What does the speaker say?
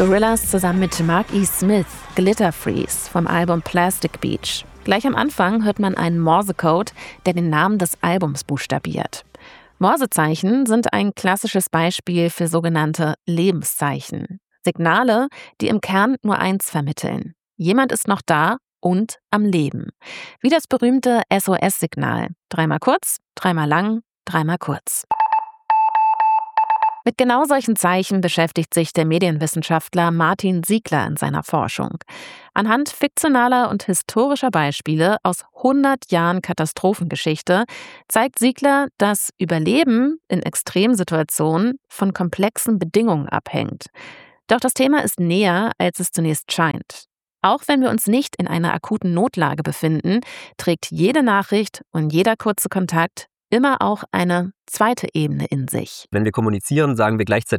Gorillaz zusammen mit Mark E. Smith, Glitter Freeze vom Album Plastic Beach. Gleich am Anfang hört man einen Morsecode, der den Namen des Albums buchstabiert. Morsezeichen sind ein klassisches Beispiel für sogenannte Lebenszeichen. Signale, die im Kern nur eins vermitteln: Jemand ist noch da und am Leben. Wie das berühmte SOS-Signal. 3-mal kurz, 3-mal lang, 3-mal kurz. Mit genau solchen Zeichen beschäftigt sich der Medienwissenschaftler Martin Siegler in seiner Forschung. Anhand fiktionaler und historischer Beispiele aus 100 Jahren Katastrophengeschichte zeigt Siegler, dass Überleben in Extremsituationen von komplexen Bedingungen abhängt. Doch das Thema ist näher, als es zunächst scheint. Auch wenn wir uns nicht in einer akuten Notlage befinden, trägt jede Nachricht und jeder kurze Kontakt immer auch eine zweite Ebene in sich. Wenn wir kommunizieren, sagen wir gleichzeitig